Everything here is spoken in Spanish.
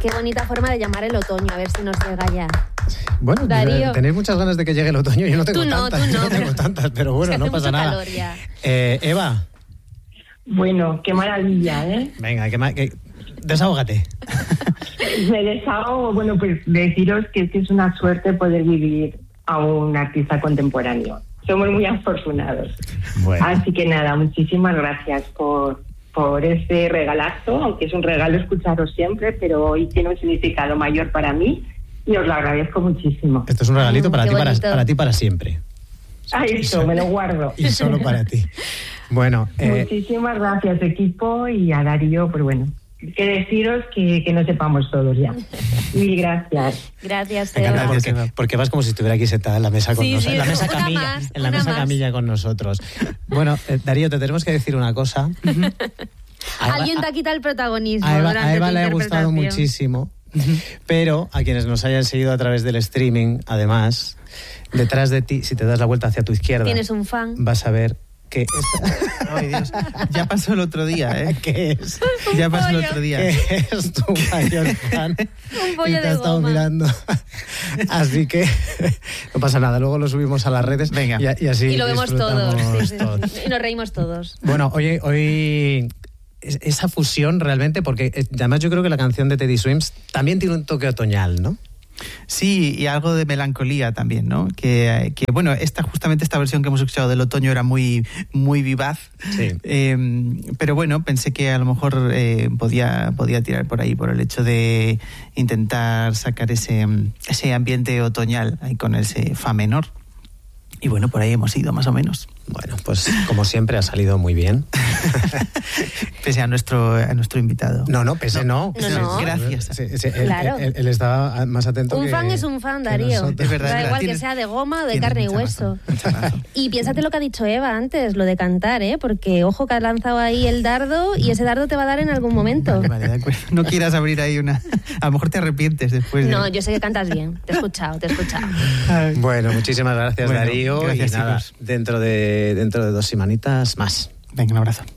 Qué bonita forma de llamar el otoño, a ver si nos llega ya. Bueno, Darío. tenéis muchas ganas de que llegue el otoño. Yo no tengo Tú no, tantas, tú no, yo no tengo tantas, pero bueno, es que no hace pasa mucho nada. calor ya. Eva, Bueno, qué maravilla, ¿eh? venga, desahógate. Me desahogo, bueno, pues deciros que es una suerte poder vivir a un artista contemporáneo. Somos muy afortunados. Bueno. Así que nada, muchísimas gracias por este regalazo, aunque es un regalo escucharos siempre, pero hoy tiene un significado mayor para mí y os lo agradezco muchísimo. Esto es un regalito para qué ti, bonito. para ti para siempre. Eso, me lo guardo. Y solo para ti. Bueno, Muchísimas gracias, equipo, y a Darío, pues bueno, que deciros que nos sepamos todos ya. Mil gracias. Gracias, me encanta Eva. porque vas como si estuviera aquí sentada en la mesa con Sí, nosotros. sí, En la mesa una camilla. más, En la una mesa más. camilla con nosotros. Bueno, Darío, te tenemos que decir una cosa. Alguien te ha quitado el protagonismo. A durante Eva tu le ha gustado interpretación. muchísimo, pero a quienes nos hayan seguido a través del streaming, además, detrás de ti, si te das la vuelta hacia tu izquierda, Tienes un fan. vas a ver que Ay, Dios. Ya pasó el otro día, ¿eh? ¿qué es? Ya pasó el pollo. otro día. Que es tu mayor fan Un pollo y te de ha estado goma. mirando. Así que no pasa nada, luego lo subimos a las redes. Venga. Y así Y lo vemos todos. disfrutamos Sí, sí, todos. sí. Y nos reímos todos. Bueno, hoy esa fusión realmente, porque además yo creo que la canción de Teddy Swims también tiene un toque otoñal, ¿no? Sí, y algo de melancolía también, ¿no? Que bueno, justamente esta versión que hemos escuchado del otoño era muy, muy vivaz. Sí. Pero bueno, pensé que a lo mejor podía tirar por ahí, por el hecho de intentar sacar ese ambiente otoñal ahí con ese fa menor. Y bueno, por ahí hemos ido más o menos. Bueno, pues como siempre ha salido muy bien. Pese a nuestro invitado. No, pese no. No. Gracias. Sí, Claro. Él estaba más atento Un que... fan es un fan, que Darío. nosotros. Es verdad, Da es igual verdad. que Tienes- sea de goma o de tienes carne y mucha hueso. mucha razón. Y piénsate lo que ha dicho Eva antes, lo de cantar, ¿eh? Porque ojo que has lanzado ahí el dardo y ese dardo te va a dar en algún momento. Vale, de acuerdo. No quieras abrir ahí una... A lo mejor te arrepientes después de... No, yo sé que cantas bien. Te he escuchado. Ay. Bueno, muchísimas gracias, Bueno, Darío. gracias, y nada, chicos. dentro de 2 semanitas más. Venga, un abrazo.